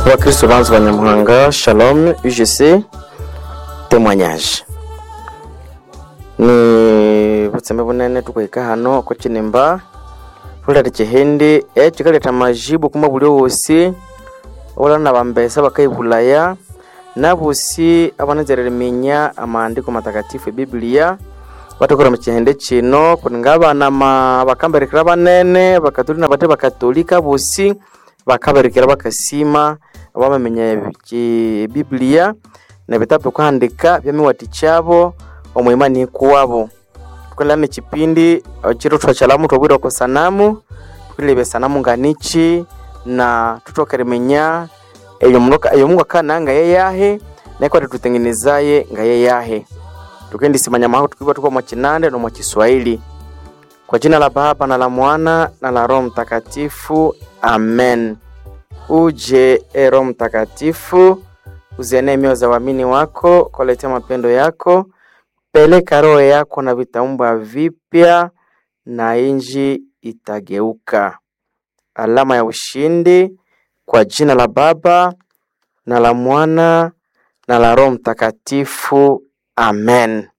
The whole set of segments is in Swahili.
Kristo banzi banyamuhanga, Shalom, UGC, témoignage. Ni butseme bunene tukweka hano ko kinimba fulati kihindi kikaleta majibu kuma buli wose ola nabambesa bakayibulaya nabusi abanazerere menya amandiko matakatifu Biblia batokora mu kihende kino kuninga na bakamberekera banene bakatuli na bate bakatolika busi bakaberekera bakasima abamenya Biblia na bitabu kuhandika byamiwati cyabo omwimani kuwabo tukolane kipindi chiro twachalamu tobwira ko sanamu twilebe sanamu nganichi na tutokeremenya eyo Mungu kananga yeyahe nako tutengenezaye ngayeyahe tukendi simanya maho tukiwa tuko mu Kinande no mu Kiswahili kwa jina la Baba na la Mwana na la Roho Mtakatifu amen. Uje Roho Mtakatifu uzienee mioyo za waamini wako kuletea mapendo yako, peleka roho yako na vitaumbwa vipya na inji itageuka. Alama ya ushindi kwa jina la Baba na la Mwana na la Roho Mtakatifu amen.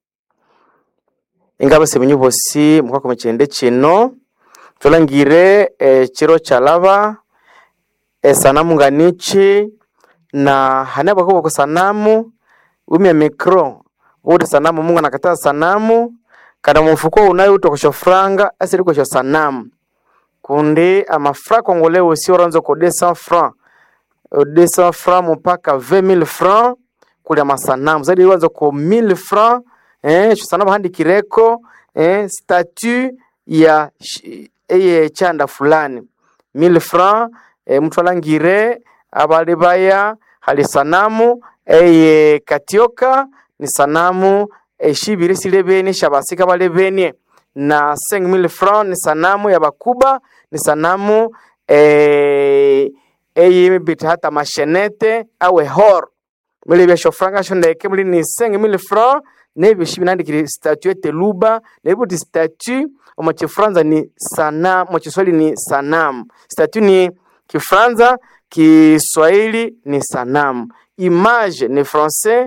Ingaba semenyu bosi mukako mukende kino tulangire chiro chalaba sanamu nganichi na hanaba ko sanamu umya mikro wote sanamu Mungu anakataa sanamu kada mfuko unayo utokosho franga asili kwa sanamu kundi amafra kongoleo si oranzo ko 200 francs 200 francs mpaka 20000 francs kule masanamu zaidi wanzo ko 1000 francs sanamu handi kireko statue ya chanda fulani 1000 francs mtu alangire abalibaya hali sanamu katioka ni sanamu shibiri silebeni shabasika balebeni na 5000 francs ni sanamu ya bakuba ni sanamu bita hata mashenete awe hor mili besho franga shondeke mili ni 5000 francs nebi shibinandikiri statue teluba nebi di statue omo Kifranza ni sanamu mo Kiswahili ni sanamu statue ni Kifranza Kiswahili ni sanamu image ni français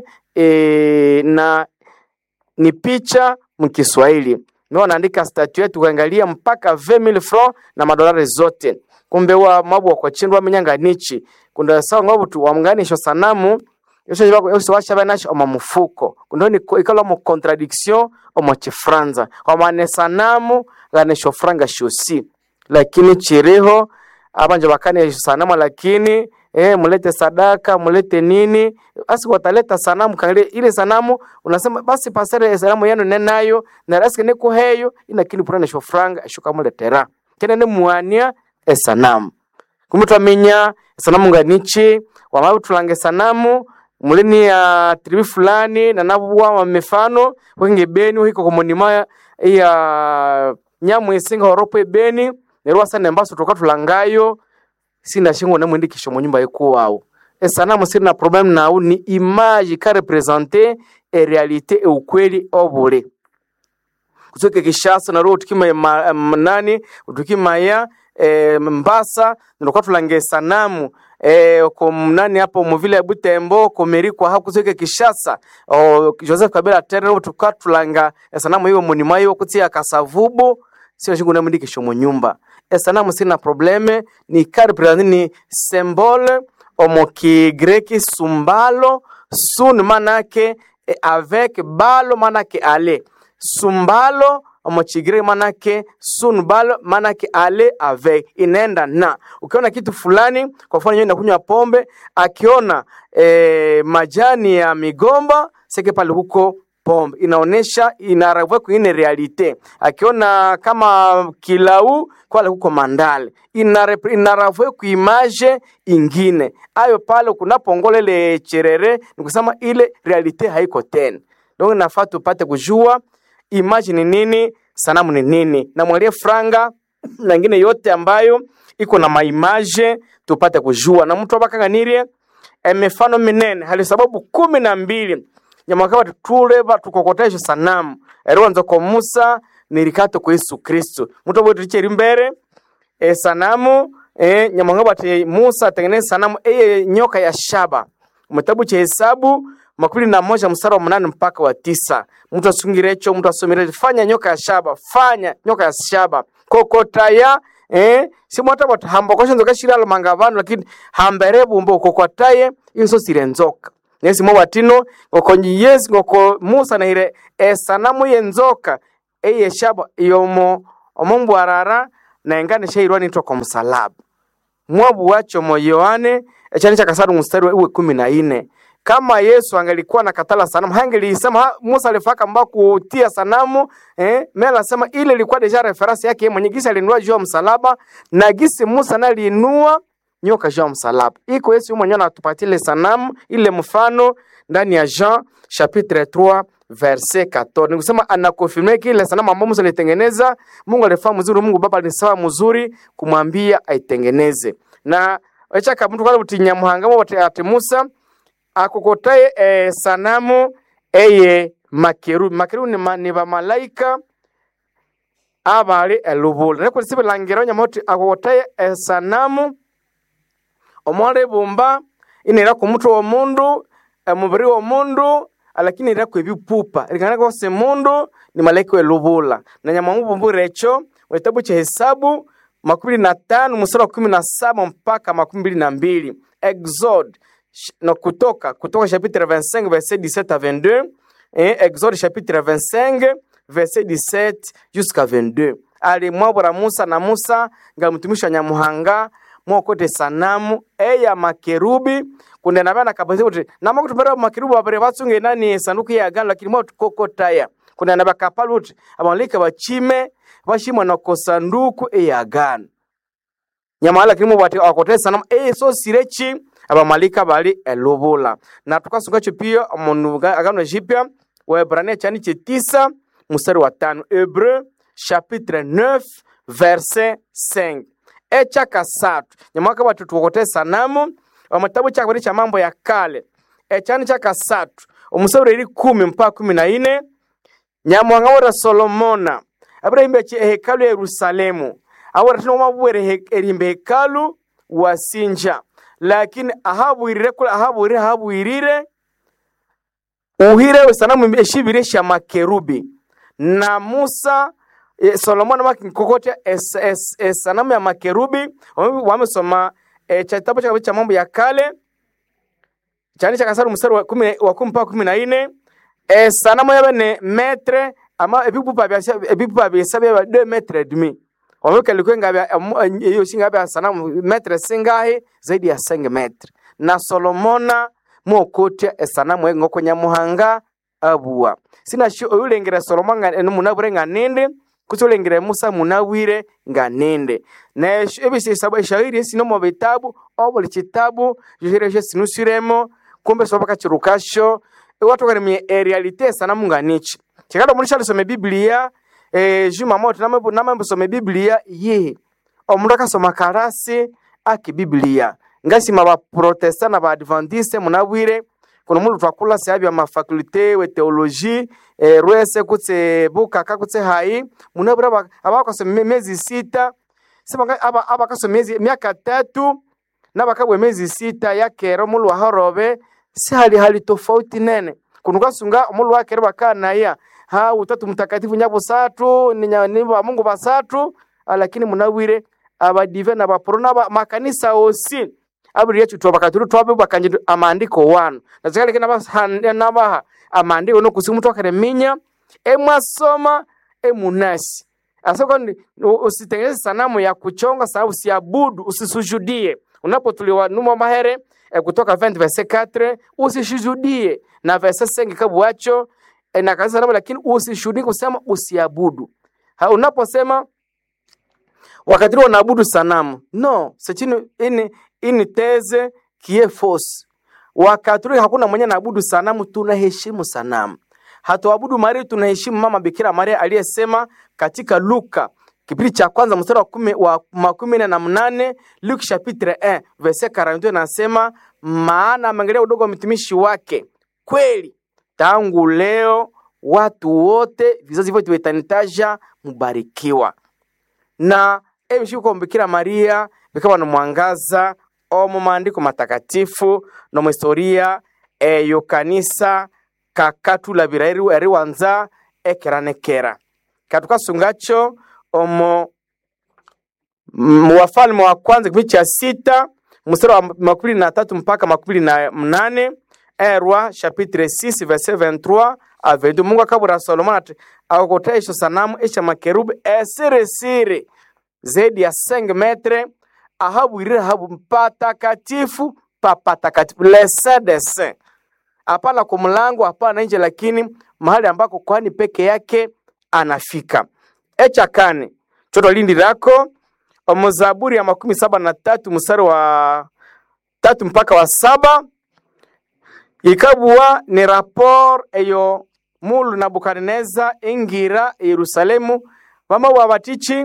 na ni picha mkiswahili ndio naandika statue tuangalia mpaka 20000 francs na madolari zote kumbe wa mabu kwa chindwa menyanga nichi kunda sawa ngobu tu wamnganisho sanamu yose washa nashi omamufuko kundo ni ikala mu contradiction omo Kifranza kwa maana sanamu ganisho franga shosi lakini chireho abanje bakane sanamu lakini mulete sadaka mulete nini basi wataleta sanamu kangale ile sanamu unasema basi pasere sanamu yenu nenayo na rasike ne kuheyo inakini purana shofranga shuka muletera kene ne muania sanamu kumutaminya sanamu nganichi wamabu tulange sanamu mulini ya tribi fulani na nabuwa mamefano wenge beni uhiko komonima ya nyamu isinga horopo beni nerwa sana mbaso tukatulangayo sina shingo na mwendikisho mu nyumba yeko wao sanamu sina problem nao ni image ka representer e realite e ukweli obule kutoke Kishasa na roho tukima nani tukima ya Mbasa ndoko tulange sanamu ko nani hapo mu vile ya Butembo ko Merikwa hakutoke Kishasa Joseph Kabila tena tukatulanga sanamu hiyo munima hiyo kutia Kasavubu sio shingo na mwendikisho mu nyumba sanamu sina probleme ni representer ni symbole omoki greki sumbalo sun manake avec balo manake ale sumbalo omochigre manake sun balo manake ale avec inaenda na ukiona kitu fulani kwa mfano yeye anakunywa pombe akiona majani ya migomba seke pale huko pombe inaonesha inaravwe kuine realite akiona kama kilau kwa huko mandale inaravwe ku image ingine ayo pale kunapongolele cherere nikusema ile realite haiko tena donc nafaa tupate kujua image ni nini sanamu ni nini na mwalie franga na nyingine yote ambayo iko na maimage tupate kujua na mtu abakanganirie mifano minene hali sababu 12 nyamakaba tuleba tukokotesha sanamu erwanza kwa Musa nirikato kwa Yesu Kristo muto bwo tukiri mbere sanamu Nyamuhanga bati Musa atengeneze sanamu nyoka ya shaba. Mtabu cha Hesabu 21 mstari wa 8 mpaka wa 9. Mtu asungirecho, mtu asomirecho, fanya nyoka ya shaba, fanya nyoka ya shaba. Kokotaya si mwata bata hambokosha nzoka shiralo mangavano, lakini hamberebu mbo kokotaye inso sirenzoka. Nesi mwa batino ngokonyi yes ngoko Musa na hire sanamu yenzoka shaba yomo omombu arara na engane shairwani to kwa msalaba. Mwabu wacho mo Yohane echani cha kasadu mstari wa 14. Kama Yesu angelikuwa na katala sanamu, hangelisema Musa alifaka mbao kutia sanamu, mela sema ile ilikuwa deja reference yake mwenye gisi alinua juu ya msalaba, na gisi Musa na alinua nyoka juu ya msalaba. Iko Yesu mwenyewe anatupatia ile sanamu, ile mfano ndani ya Jean chapitre 3 verset 14. Nikusema anakonfirmia kile sanamu ambayo Musa alitengeneza, Mungu alifanya mzuri, Mungu Baba alisawa mzuri kumwambia aitengeneze. Na acha kama mtu kwa butinya muhangamo ati Musa akokotaye sanamu makerubi. Makerubi ni ba malaika abali elubula. Neko sibe langero nyamoti akokotaye sanamu omwale bumba inera ku mutwe wa mundu, mubiri wa mundu, lakini ira ku ebipupa. Likana ko se mundu ni malaika elubula. Na nyamangu bumburecho wetabu cha Hesabu 25 mstari wa 17 mpaka 22. Exode no kutoka chapitre 25 verset 17 à 22, Exode chapitre 25 verset 17 jusqu'à 22. Ali mwabura Musa na Musa ngamutumisha nyamuhanga mwokote sanamu ya makerubi kunde nabana kabasi uti nama kutumera makerubi babere batsunge nani sanduku ya agano, lakini mwa tukokotaya kunde nabaka paluti abalika bachime bashimwa na kosanduku ya agano nyamala, lakini mwabati akote sanamu so sirechi abamalika bali elubula. Na tukasunga chipia omunuga agano jipya wa Ebrania chani 9 mstari wa 5. Hébreux chapitre 9 verset 5. Echa kasatu nyamaka watu tukote sanamu wa matabu cha kweli cha mambo ya kale. Echani cha kasatu omusaburi iri 10 mpaka 14. Nyamwanga wa Solomona Abraham che hekalu ya Yerusalemu awara tino mabwere erimbe hekalu wasinja, lakini Ahabu irire uhire sanamu eshibire sha makerubi. Na Musa Solomon makikokote sanamu ya makerubi. Wamesoma kitabu cha mambo ya kale chani cha kasaru mstari wa 10 mpaka 14. Sanamu yabe ne metre ama ebipupa bya 2 metre et demi. Wameka likwenga hiyo singa bya sanamu metre singahe zaidi ya 5 metre. Na Solomona mokote sanamu ngoko nyamuhanga abua. Sina ulengera Solomon munabure nganende kutolengera Musa munawire nganende. Na ebisi sabo shairi sino mu bitabu obuli kitabu jihereje sinusiremo kumbe sobaka chirukasho watu kare realite sanamu nganichi. Chikado munisha lisome Biblia juma moto nama mbusome Biblia omundu akasoma karasi aki Biblia ngasi maba protestant na ba adventiste munabwire kuno mundu twakula sabi ya mafakulte we theology rwese kutse buka kakutse hai munabura abakasoma mezi 6 sema abakasoma miaka 3 na bakabwe mezi 6 yakero mulu wa horobe si hali tofauti nene kunukasunga mulu wake bakana ya utatu mtakatifu nyabo satu ni wa Mungu basatu, lakini munawire abadive na baporona makanisa osi aburiye chuto bakaturu twabe bakanje amandiko wanu nazikale kina basande nabaha amandiko no kusimuto akareminya emwasoma emunasi asoko usitengeneze sanamu ya kuchonga sababu usiabudu usisujudie unapotuliwa numa mahere kutoka 20 verset 4 usisujudie na verset 5 kabuacho na kazi sanamu, lakini usishuhudie kusema usiabudu. Unaposema wakati unaabudu sanamu no sechini ini teze kie force. Wakati hakuna mwenye naabudu sanamu, tunaheshimu sanamu. Hatuabudu Maria, tunaheshimu mama Bikira Maria aliyesema katika Luka kipindi cha kwanza mstari wa 18, Luke chapitre 1 verset 42 nasema, maana ameangalia udogo wa mtumishi wake, kweli tangu leo watu wote vizazi vyote vitanitaja mubarikiwa. Na mshiko Bikira Maria bikaba no mwangaza omu maandiko matakatifu no mu historia yo kanisa kakatulabira eri wanza ekeranekera katukasungacho omu Wafalme wa kwanza kipindi cha 6 mstari wa 23 mpaka 28. Erwa chapitre 6 verset 23 à 22. Mungu akabura Solomon ati akokotesha sanamu esha makerubi esirisiri zaidi ya 5 metre ahabwirire habu patakatifu papatakatifu lesedese, hapana kwa mlango, hapana nje, lakini mahali ambako kwani peke yake anafika. Echakani choto lindi lako Zaburi ya 73 mstari wa 3 mpaka wa 7 ikabuwa ni rapport eyo mulu Nabukadneza ingira Yerusalemu mama wabatichi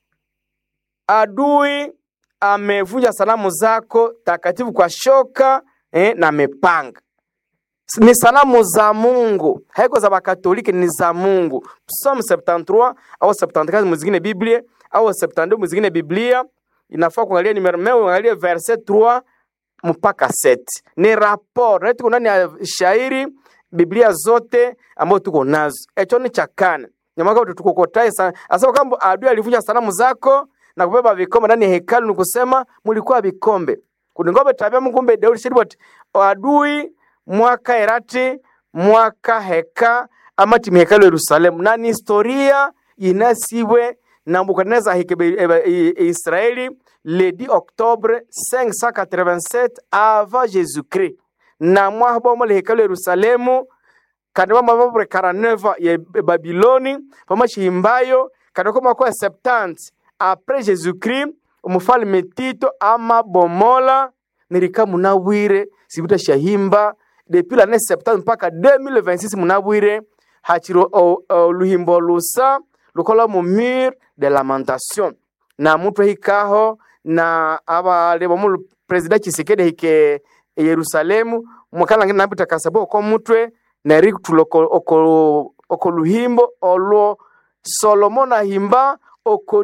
adui amevunja sanamu zako takatifu kwa shoka na mepanga. Ni sanamu za Mungu, haiko za Bakatoliki, ni za Mungu. Psalm 73 au 74 muzingine Biblia au 72 muzingine Biblia, inafaa kuangalia numero angalia verset 3 mpaka 7. Ni rapport retu ndani ya shairi Biblia zote ambazo tuko nazo. Echo ni chakana. Nyamaka tukokotai sana. Asema kama adui alivunja sanamu zako na kubeba vikombe ndani ya hekalu, ni kusema mulikuwa vikombe. Kuningombe tabia mkumbe Daudi shiribot adui mwaka erati mwaka heka amati hekalu Yerusalemu, na ni historia inasiwe Nabukadneza hikebe Israeli le 10 octobre 587 avant Jésus-Christ. Na mwahabo mole hekalu Yerusalemu kadaba mabure 49 ya Babiloni pamashi himbayo kadoko kwa 70 après Jésus-Christ. Umufalme Tito ama bomola nirika munawire sibuta shahimba depuis l'année 70 mpaka 2026 munawire hachiro luhimbo lusa lukola mu mur de lamentation na mutwe hikaho na aba lebo mu president Tshisekedi hike Yerusalemu mukala ngina nabita kasabo ko mutwe na eri tuloko oko luhimbo olo Solomon ahimba oko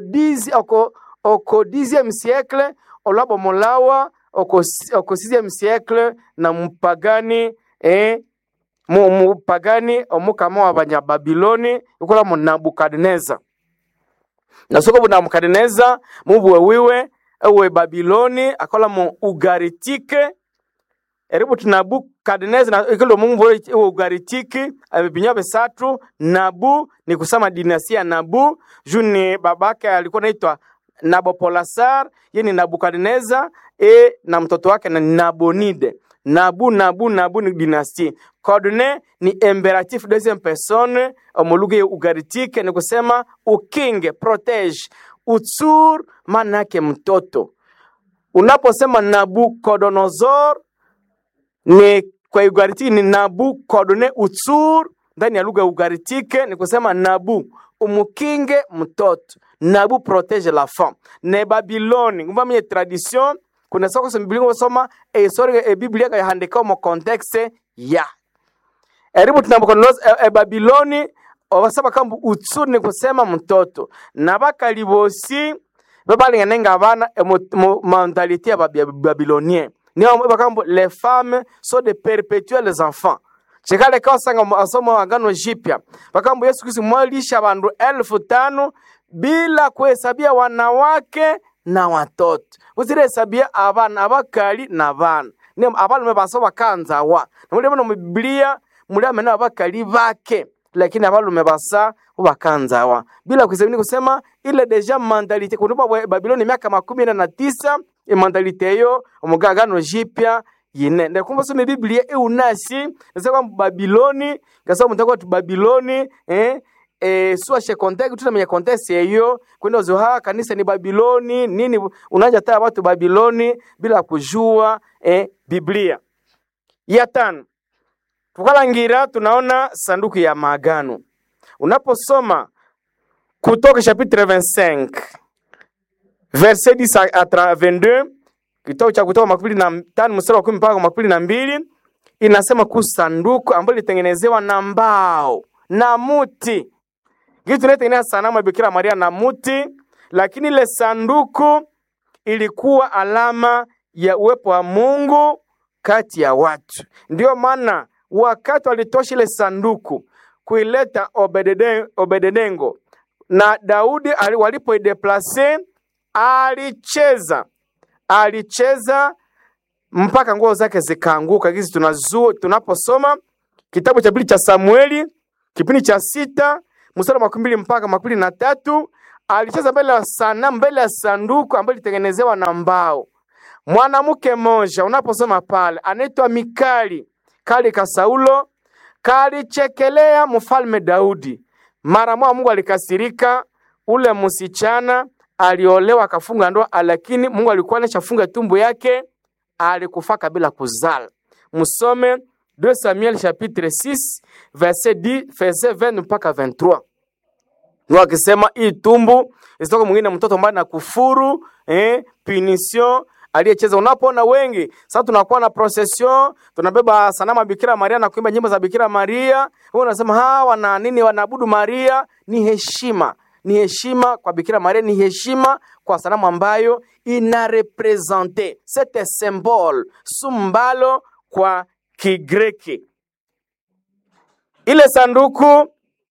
10e siècle olabo molawa oko 6e siècle na mpagani mupagani omukama wabanya Babiloni ukola mu Nabukadneza. Na soko bu Nabukadneza mubuwe wiwe ewe Babiloni akola mu ugaritike eribu Nabukadneza na ikolo mumbuwe ugaritike abibinya besatu. Nabu ni kusema dinasia Nabu, juni babake alikuwa anaitwa Nabopolassar, yeye Nabukadneza na mtoto wake na Nabonide. Nabu ni dynastie. Coordonné ni impératif deuxième personne omuluge ugaritike, ni kusema ukinge, protege. Utsur manake mtoto. Unaposema Nabucodonosor ni kwa ugaritike ni Nabucodoné utsur, ndani ya lugha ugaritike ni kusema Nabu umukinge mtoto. Nabu protège la femme. Ne Babiloni ngumba mye tradition kuna soko so Biblia ngosoma historia Biblia ka handika mo context ya eribu Nabukadneza Babiloni obasaba kambu utsuri ni kusema mtoto na bakalibosi babalinga abana mentalité ya babylonien ni bakambu les femmes sont de perpétuer les enfants. Chekale kwa sanga asomo Agano Jipya bakambu Yesu Kristo mwalisha bandu 1500 bila kuhesabia wanawake na watoto. Uzire hesabia abana abakali na bana. Ni abalume basoba kanza wa. Namuli mu Biblia muli amena abakali bake, lakini abalume basa ubakanza wa. Bila kusema ile deja mentalite kunuba Babiloni miaka 19 mentalite yo omugagano Jipya yine. Ndio kumba some Biblia unasi nasema Babiloni ngasa mutako tu Babiloni sua she context tutamenya context hiyo kwenda zoha kanisa ni Babiloni nini unaja taa watu Babiloni bila kujua Biblia. Ya 5 tukalangira tunaona sanduku ya maagano. Unaposoma Kutoka chapitre 25 verset 10 à 22, kitabu cha Kutoka 25 mstari wa 10 mpaka 22, inasema kusanduku ambalo litengenezewa na mbao na muti. Kitu tunatengeneza sanamu ya Bikira Maria na muti, lakini ile sanduku ilikuwa alama ya uwepo wa Mungu kati ya watu. Ndio maana wakati walitosha ile sanduku kuileta Obededego na Daudi walipoideplace, alicheza mpaka nguo zake zikaanguka. Hizi tunaposoma kitabu cha 2 cha Samueli kipindi cha 6 mstari wa 20 mpaka 23, alicheza mbele ya sanduku ambayo ilitengenezewa na mbao. Mwanamke mmoja unaposoma pale anaitwa Mikali, kali ka Saulo, kalichekelea mfalme Daudi. Mara moja Mungu alikasirika, ule msichana aliolewa akafunga ndoa, lakini Mungu alikuwa anachafunga tumbo yake, alikufa kabla kuzala. Msome 2 Samuel chapitre 6 verset 20 mpaka 23. Mungu akisema hii tumbo isitoka mwingine mtoto ambaye na kufuru punition aliyecheza. Unapoona wengi sasa tunakuwa na procession, tunabeba sanamu Bikira Maria na kuimba nyimbo za Bikira Maria, wewe unasema wana nini, wanaabudu Maria. Ni heshima kwa Bikira Maria, ni heshima kwa sanamu ambayo ina represente c'est symbole sumbalo kwa Kigreki. Ile sanduku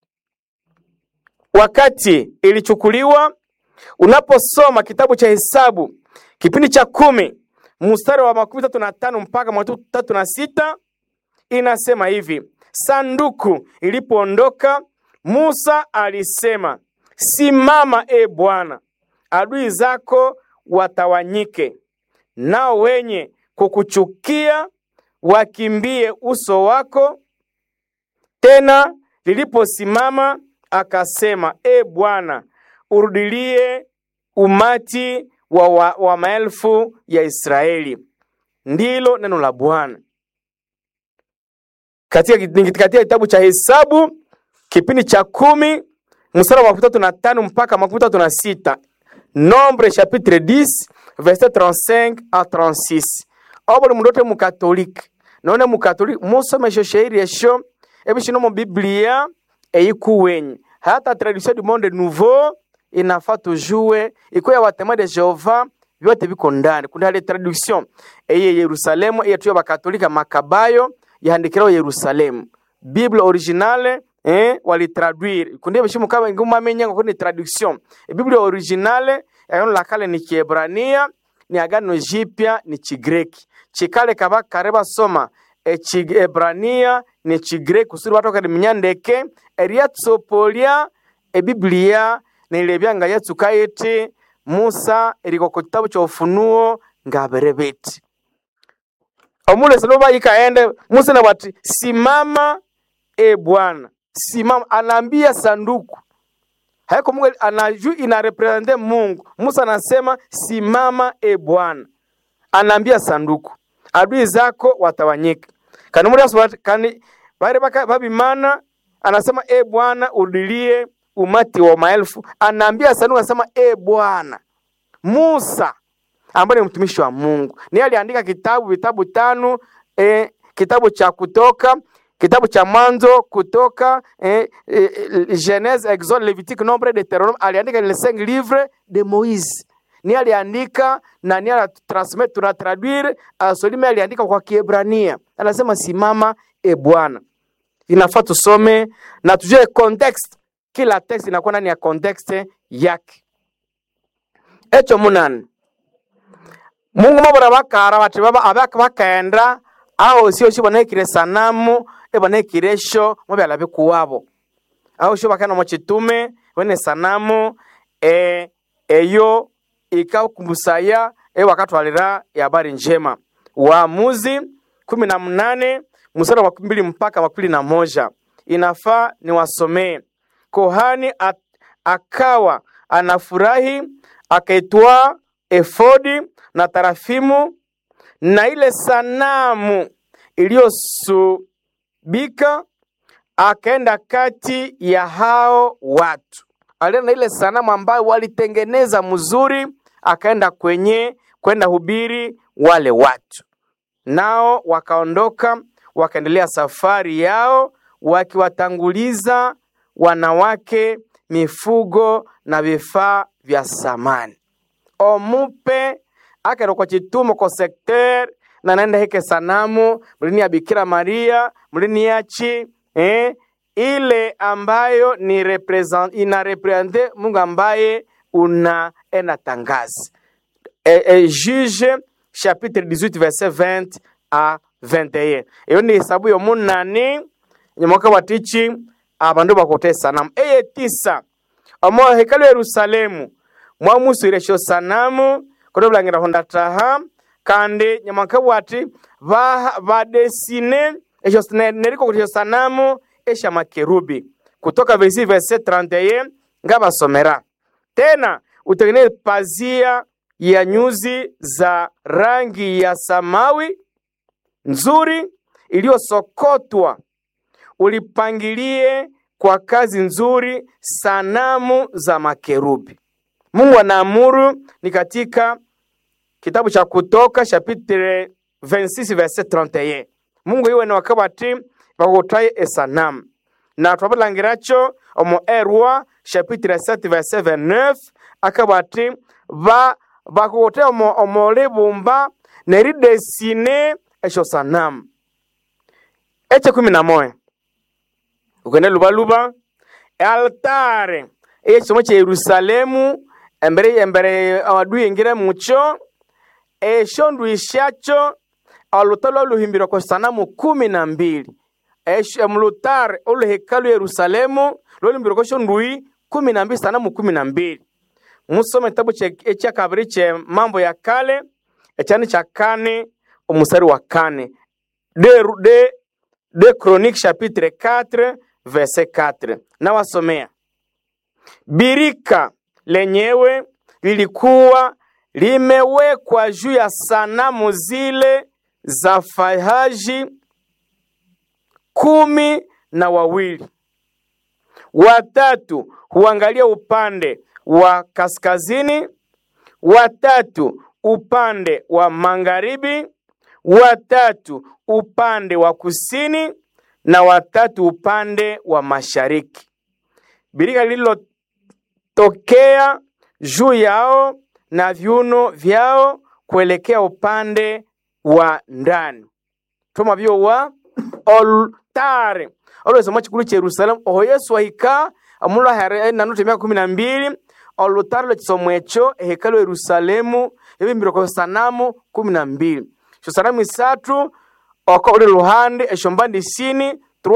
wakati ilichukuliwa, unaposoma kitabu cha Hesabu kipindi cha 10 mstari wa 35 mpaka 36, inasema hivi: sanduku ilipoondoka, Musa alisema, simama Bwana, adui zako watawanyike, nao wenye kukuchukia wakimbie uso wako. Tena liliposimama akasema, Bwana, urudilie umati wa maelfu ya Israeli. Ndilo neno la Bwana. Katika kitabu cha Hesabu kipindi cha 10 mstari wa 35 mpaka 36, Nombre chapitre 10 verset 35 à 36. Obole mundote mukatolike none mukatolike musomesho shairi esho ebishino mu Biblia eyikuwenye. Hata tradition du monde nouveau inafaa tujue iko ya watema de Jehova vyote viko ndani. Kuna ile traduction eye Yerusalemu eye tuyo bakatolika Makabayo yahandikiraho Yerusalemu. Bible originale wali traduire. Kunde bishimu kama nguma menyengo kuni traduction. Bible originale Agano la Kale ni Kiebrania, ni Agano Jipya ni Chigreki. Chikale kaba kareba soma Chiebrania ni Chigreki kusuri watoka ni mnyandeke eriatsopolia Biblia na ilebyanga yatsukayete Musa eriko ku kitabu cha Ufunuo ngaberebeti. Omule sanoba ikaende Musa na wati simama Bwana, simama. Anaambia sanduku haiko Mungu anaju ina represente Mungu. Musa anasema simama Bwana, anaambia sanduku adui zako watawanyika. Kani bare babimana anasema Bwana urudilie umati wa maelfu. Anaambia sanduku anasema Bwana. Musa ambaye ni mtumishi wa Mungu ni aliandika vitabu 5, kitabu cha Kutoka, kitabu cha Mwanzo, Kutoka, Genèse, Exode, Levitique, Nombre, Deutéronome. Aliandika les 5 livres de Moïse. Ni aliandika na ni transmettre, tunatraduire asolime aliandika kwa Kiebrania. Anasema simama Bwana. Inafaa tusome na tujue context. Kila text inakuwa ndani ya context yake. Echo munani Mungu mabora bakara bati baba abaka bakaenda aho sio shibona ikire sanamu ebona ikiresho mubyala bikuwabo aho sho bakana mu kitume wene sanamu eyo ikakumusaya wakatwalira ya habari njema. Waamuzi 18 mstari wa 2 mpaka wa 21 inafaa ni wasomee. Kohani akawa anafurahi, akaitwa efodi na tarafimu na ile sanamu iliyosubika, akaenda kati ya hao watu. Alienda ile sanamu ambayo walitengeneza mzuri, akaenda kwenda hubiri wale watu. Nao wakaondoka, wakaendelea safari yao, wakiwatanguliza wanawake, mifugo na vifaa vya samani. Omupe akero kwa chitumo kwa secteur na naenda heke sanamu mlini ya Bikira Maria mlini yachi ile ambayo ni inarepresente Mungu ambaye unaenda tangazi. Juge chapitre 18 verset 20 à 21. Iyo ni hesabu yo munani nyamoka watichi abandu bakote sanamu. Eye 9 omo hekalu Yerusalemu mwamusire sho sanamu kodo blangira honda taha kandi nyamoka wati ba desine esho neriko kutyo sanamu esha makerubi. Kutoka verset 31 ngaba somera. Tena utengeneze pazia ya nyuzi za rangi ya samawi nzuri iliyosokotwa, ulipangilie kwa kazi nzuri sanamu za makerubi. Mungu anaamuru ni katika kitabu cha Kutoka chapitre 26 verset 31. Mungu iwe na wakabati bakotaye esanamu. Na twabalangiracho omo Erwa chapitre 7 verset 29 akabati bakote omo lebumba neri desine esho sanamu. Eche 11 ukene luba altare echo cha Yerusalemu embere awadu yengire mucho esho ndwishacho alutalo luhimbiro kwa sanamu 12. Esho mlutare ule hekalu Yerusalemu luhimbiro kwa sho ndui 12 sanamu 12. Musome kitabu cha kabiri cha Mambo ya Kale echani cha 4 umusari wa 4. De Chronique chapitre 4 verset 4. Na wasomea. Birika lenyewe lilikuwa limewekwa juu ya sanamu zile za fahaji 12. Watatu huangalia upande wa kaskazini, watatu upande wa magharibi, watatu upande wa kusini na watatu upande wa mashariki. Birika lililotokea juu yao na viuno vyao kuelekea upande wa ndani. Toma vyo wa altare. Always much kulu Jerusalem oho Yesu wahika amula hare na note 12 altare lechomwecho hekalu Yerusalemu ebimbiro kwa sanamu 12. Sho sanamu 3 oko ule luhande eshombandi sini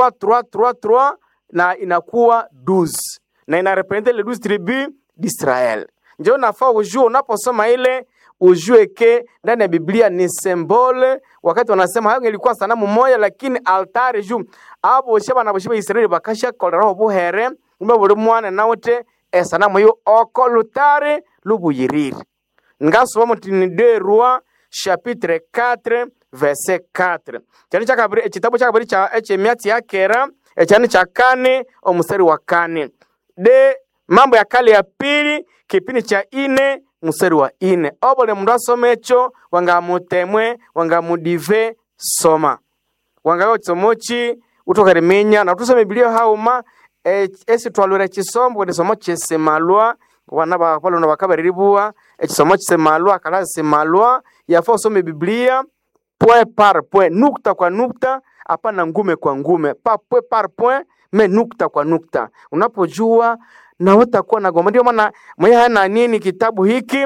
3 na inakuwa 12 na inarepresente les 12 tribus d'Israël. Ndio nafaa ujue unaposoma ile ujue ke ndani ya Biblia ni symbole. Wakati wanasema hayo ilikuwa sanamu moja lakini altare juu abo sheba na bosheba Israeli bakasha kolera buhere umbe buri mwana nawote sanamu yo oko lutare lubuyiriri. Ngaso mutini de Rois chapitre 4 verset 4. Cyane cyakabiri kitabu cyakabiri cha echemiati yakera cyane cya 4 omusari wa 4. De Mambo ya Kale ya pili kipindi cha 4 musari wa 4. Obole mundu asomecho wangamutemwe wangamudive soma. Wangayo tsomochi utokaremenya na tusome Biblia hauma esi twalura kisombo de somo chesemalwa wana bakolo bakabariribuwa ekisomo chesemalwa kala semalwa yafaa usome Biblia point par point, nukta kwa nukta, hapana ngume kwa ngume, pa point par point, me nukta kwa nukta. Unapojua na utakuwa na goma. Ndio maana mwenye hana nini kitabu hiki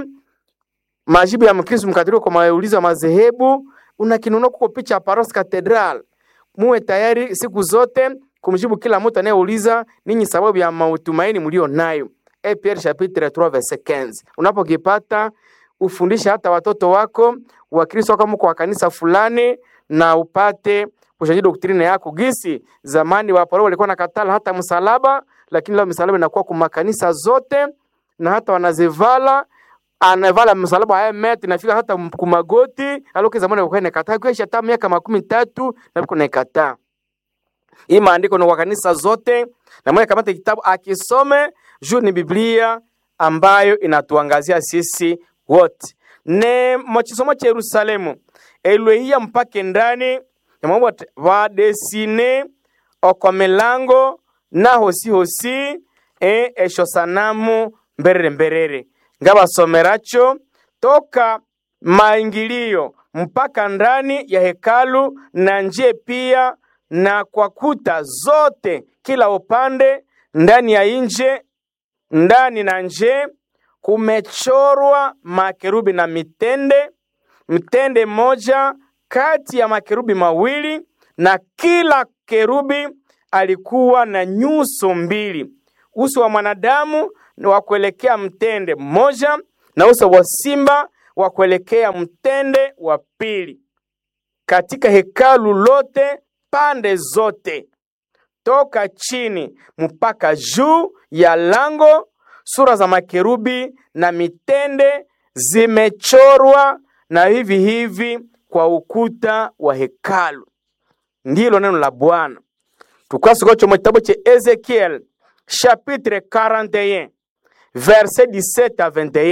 majibu ya Mkristo Mkatoliki kwa maulizo ya madhehebu unakinunua kwa picha ya Paros Cathedral. Muwe tayari siku zote kumjibu kila mtu anayeuliza ninyi sababu ya mautumaini mlio nayo. Pierre chapitre 3 verset 15. Unapokipata ufundishe hata watoto wako wa Kristo kama kwa kanisa fulani na upate kushaji doktrina yako. Gisi zamani wa Paulo walikuwa nakatala hata msalaba, lakini leo msalaba inakuwa kwa makanisa zote na hata wanazivala. Anavala msalaba haya meti nafika hata kumagoti. Aloke zamani walikuwa nakataa kwa hata miaka 13 na walikuwa nakataa. Hii maandiko ni kwa kanisa zote na mwenye kamata kitabu akisome juu ni Biblia ambayo inatuangazia sisi wote. Ne mochisomo cha Yerusalemu eluhia mpake ndani ya mambo wa desine okwa milango na hosi esho sanamu mberere. Ngaba someracho toka maingilio mpaka ndani ya hekalu na nje pia, na kwa kuta zote kila upande, ndani ya nje, ndani na nje, kumechorwa makerubi na mitende, mtende moja kati ya makerubi mawili, na kila kerubi alikuwa na nyuso mbili, uso wa mwanadamu wa kuelekea mtende mmoja, na uso wa simba wa kuelekea mtende wa pili. Katika hekalu lote pande zote, toka chini mpaka juu ya lango, sura za makerubi na mitende zimechorwa, na hivi hivi kwa ukuta wa hekalu. Ndilo neno la Bwana. Tukasoko mu kitabu cha Ezekiel chapitre 41 verset 17 à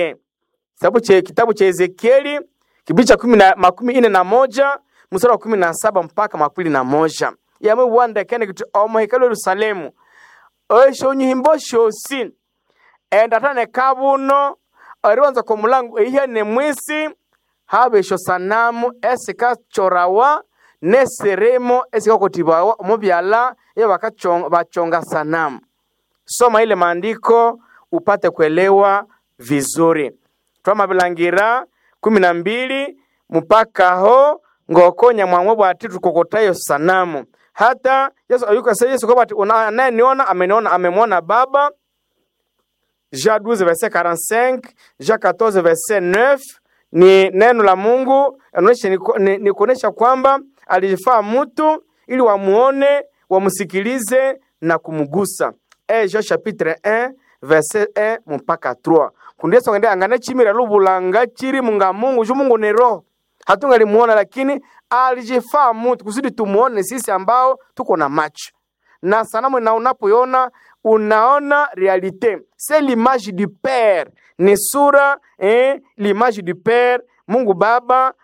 21. Kitabu cha Ezekieli kibicha 41 mstari wa 17 mpaka 21. Yamwe wanda kene kitu omo hekalu Yerusalemu. Osho nyimbo shosi. Endatane kabuno ariwanza ko mulango ihene mwisi habesho sanamu esika chorawa neseremo esika kotibawa omubyala ye bachonga sanamu. Soma ile maandiko upate kuelewa vizuri. Twama bilangira 12 mpaka ho ngokonya mwamwe bwati tukokotayo sanamu. Hata Yesu kwa bati unaniona amemwona Baba. Jean 12 verset 45, Jean 14 verset 9, ni neno la Mungu ni kuonesha kwamba alijifaa mtu ili wamuone, wamusikilize na kumugusa. Jean chapitre 1 verset 1 mpaka 3. Kundesa ngende angana chimira lubulanga chiri munga Mungu, ju Mungu ni roho. Hatungali muona, lakini alijifaa mtu kusudi tumuone sisi ambao tuko na macho. Na sanamu na unapoiona unaona realite. C'est l'image du Père. Ni sura l'image du Père, Mungu Baba,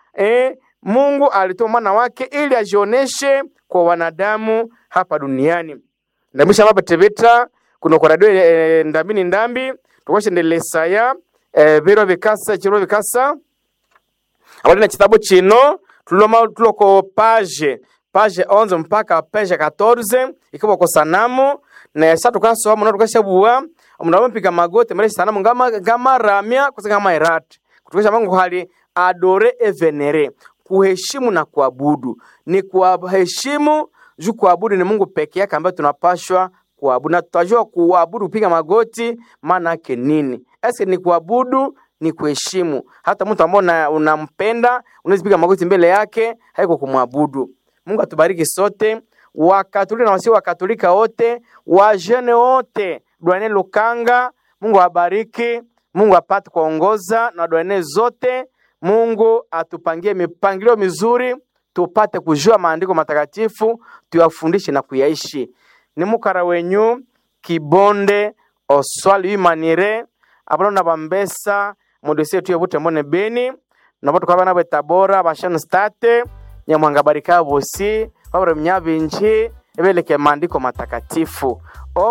Mungu alitoa mwana wake ili ajioneshe kwa wanadamu hapa duniani. Ndamisha baba tebeta kuno kwa radio ndambi tukoshe ndelesaya biro bikasa chiro bikasa. Abali na kitabu chino tuloko page 11 mpaka page 14 ikiwa kwa sanamu na sasa tukaso mwana tukashabua mnaomba pika magoti mbele sanamu ngama ramia kusanga irati kutokesha Mungu hali adore et venere, kuheshimu na kuabudu. Ni kuheshimu juu kuabudu ni Mungu pekee yake ambaye tunapashwa kuabudu. Na tutajua kuabudu kupiga magoti maana yake nini. Ese ni kuabudu ni kuheshimu. Hata mtu ambaye unampenda unaweza piga magoti mbele yake, haiko kumwabudu. Mungu atubariki sote, Wakatolika na wasio Wakatolika wote, wajene wote, Duane Lukanga, Mungu abariki, Mungu apate kuongoza na duane zote. Mungu atupangie mipangilio mizuri, tupate kujua maandiko matakatifu, tuyafundishe na kuyaishi. Ni mukara wenyu Kibonde Oswali Manire, abalo na bambesa modese tuyebute mbone Beni, na boto kwa bana Tabora bashano state, Nyamwanga barika bosi, babure mnyabinji ebeleke maandiko matakatifu.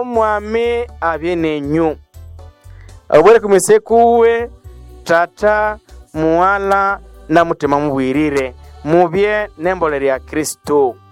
Omwami abiene nyu. Abure kumisekuwe tata muala na mutima mubwirire mubye nembolere ya Kristo.